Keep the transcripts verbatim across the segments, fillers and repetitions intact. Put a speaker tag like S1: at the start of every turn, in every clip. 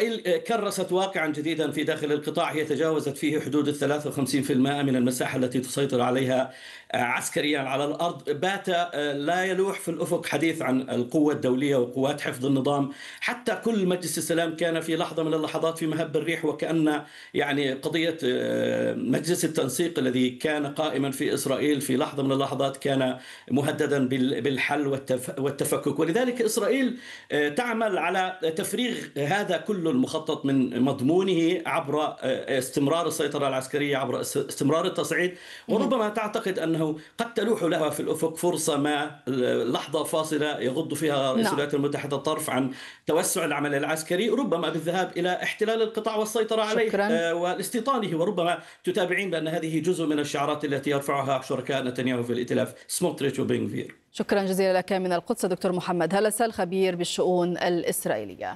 S1: إسرائيل كرست واقعا جديدا في داخل القطاع، هي تجاوزت فيه حدود ال ثلاثة وخمسين بالمئة من المساحة التي تسيطر عليها عسكريا على الأرض. بات لا يلوح في الأفق حديث عن القوة الدولية وقوات حفظ النظام. حتى كل مجلس السلام كان في لحظة من اللحظات في مهب الريح، وكأن يعني قضية مجلس التنسيق الذي كان قائما في إسرائيل في لحظة من اللحظات كان مهددا بالحل والتفكك. ولذلك إسرائيل تعمل على تفريغ هذا كل المخطط من مضمونه عبر استمرار السيطرة العسكرية، عبر استمرار التصعيد. وربما تعتقد أنه قد تلوح لها في الأفق فرصة ما، لحظة فاصلة يغض فيها رئيس الولايات المتحدة الطرف عن توسع العمل العسكري، ربما بالذهاب إلى احتلال القطاع والسيطرة عليه
S2: شكرا.
S1: والاستيطانه. وربما تتابعين بأن هذه جزء من الشعارات التي يرفعها شركاء نتنياهو في الائتلاف، سموتريتش وبنغفير.
S2: شكرا جزيلا لك من القدس دكتور محمد هلسة الخبير بالشؤون الإسرائيلية.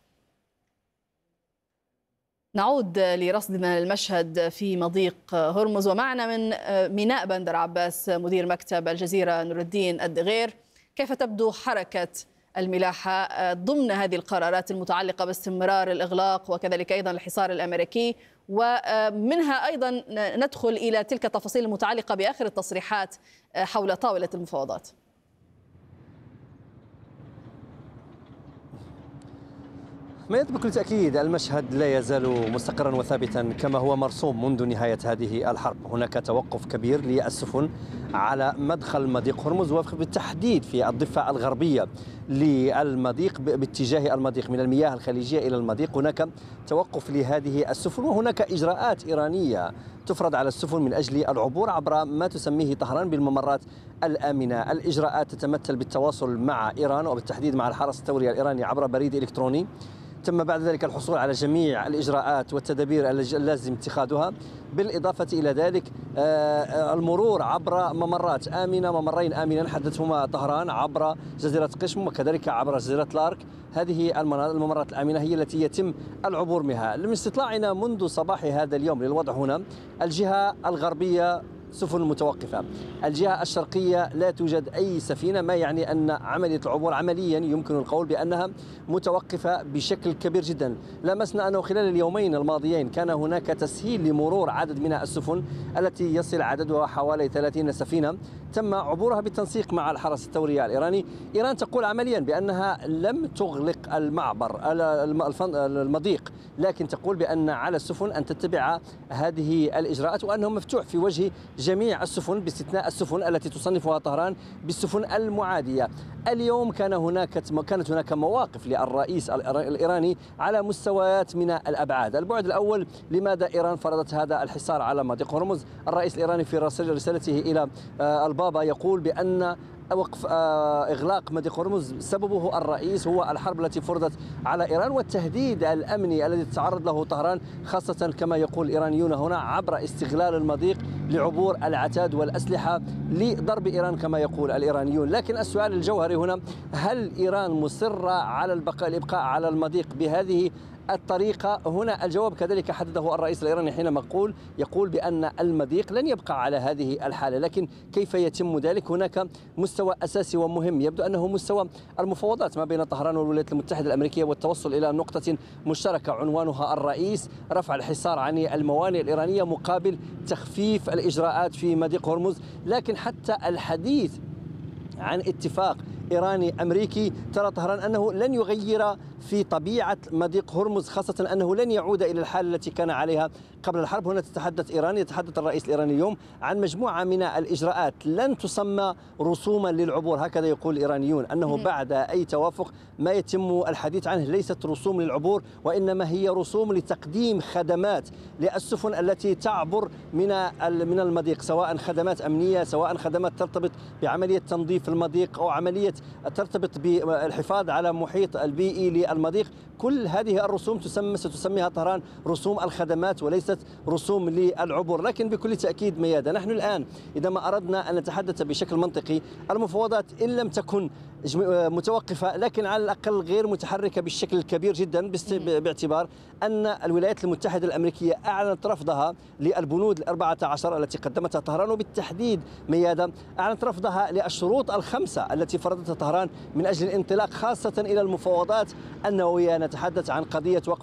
S2: نعود لرصدنا المشهد في مضيق هرمز، ومعنا من ميناء بندر عباس مدير مكتب الجزيرة نور الدين الدغير. كيف تبدو حركة الملاحة ضمن هذه القرارات المتعلقة باستمرار الإغلاق وكذلك أيضا الحصار الأمريكي، ومنها أيضا ندخل إلى تلك التفاصيل المتعلقة بآخر التصريحات حول طاولة المفاوضات؟
S3: ميت بكل تأكيد المشهد لا يزال مستقرا وثابتا كما هو مرسوم منذ نهاية هذه الحرب. هناك توقف كبير للسفن على مدخل مضيق هرمز وبالتحديد في الضفة الغربية للمضيق باتجاه المضيق من المياه الخليجية إلى المضيق. هناك توقف لهذه السفن، وهناك إجراءات إيرانية تفرض على السفن من أجل العبور عبر ما تسميه طهران بالممرات الآمنة. الإجراءات تتمثل بالتواصل مع إيران وبالتحديد مع الحرس الثوري الإيراني عبر بريد إلكتروني. تم بعد ذلك الحصول على جميع الإجراءات والتدابير اللازم اتخاذها، بالإضافة إلى ذلك المرور عبر ممرات آمنة، ممرين آمنين حدثهما طهران عبر جزيرة قشم وكذلك عبر جزيرة لارك. هذه الممرات الآمنة هي التي يتم العبور بها. من استطلاعنا منذ صباح هذا اليوم للوضع هنا، الجهة الغربية سفن متوقفة، الجهة الشرقية لا توجد أي سفينة، ما يعني أن عملية العبور عمليا يمكن القول بأنها متوقفة بشكل كبير جدا. لمسنا أنه خلال اليومين الماضيين كان هناك تسهيل لمرور عدد من السفن التي يصل عددها حوالي ثلاثين سفينة، تم عبورها بالتنسيق مع الحرس الثوري الإيراني. إيران تقول عمليا بأنها لم تغلق المعبر المضيق، لكن تقول بأن على السفن أن تتبع هذه الإجراءات وأنه مفتوح في وجه جميع السفن باستثناء السفن التي تصنفها طهران بالسفن المعادية. اليوم كان هناك كانت هناك مواقف للرئيس الإيراني على مستويات من الأبعاد. البعد الأول، لماذا إيران فرضت هذا الحصار على مضيق هرمز؟ الرئيس الإيراني في رسالته إلى البابا يقول بأن وقف إغلاق مضيق هرمز سببه الرئيس هو الحرب التي فرضت على إيران والتهديد الأمني الذي تتعرض له طهران، خاصة كما يقول الإيرانيون هنا عبر استغلال المضيق لعبور العتاد والأسلحة لضرب إيران كما يقول الإيرانيون. لكن السؤال الجوهري هنا، هل إيران مصرة على البقاء الإبقاء على المضيق بهذه الطريقة؟ هنا الجواب كذلك حدده الرئيس الإيراني حينما يقول يقول بأن المضيق لن يبقى على هذه الحالة. لكن كيف يتم ذلك؟ هناك مستوى أساسي ومهم يبدو أنه مستوى المفاوضات ما بين طهران والولايات المتحدة الأمريكية والتوصل إلى نقطة مشتركة عنوانها الرئيس رفع الحصار عن الموانئ الإيرانية مقابل تخفيف الإجراءات في مضيق هرمز. لكن حتى الحديث عن اتفاق إيراني أمريكي، ترى طهران أنه لن يغير في طبيعة مضيق هرمز، خاصة أنه لن يعود إلى الحالة التي كان عليها قبل الحرب. هنا تتحدث إيران، يتحدث الرئيس الإيراني اليوم عن مجموعة من الإجراءات لن تسمى رسوما للعبور، هكذا يقول الإيرانيون، أنه بعد أي توافق ما يتم الحديث عنه ليست رسوم للعبور وإنما هي رسوم لتقديم خدمات للسفن التي تعبر من من المضيق، سواء خدمات أمنية، سواء خدمات ترتبط بعملية تنظيف المضيق أو عملية ترتبط بالحفاظ على محيط البيئي للمضيق. كل هذه الرسوم تسمى ستسميها طهران رسوم الخدمات وليست رسوم للعبور. لكن بكل تأكيد ميادة، نحن الآن إذا ما أردنا أن نتحدث بشكل منطقي، المفاوضات إن لم تكن متوقفة لكن على الأقل غير متحركة بالشكل الكبير جدا، باعتبار أن الولايات المتحدة الأمريكية أعلنت رفضها للبنود الأربعة عشر التي قدمتها طهران، وبالتحديد ميادة أعلنت رفضها للشروط الخمسة التي فرضتها طهران من أجل الانطلاق خاصة إلى المفاوضات النووية. نتحدث عن قضية وقف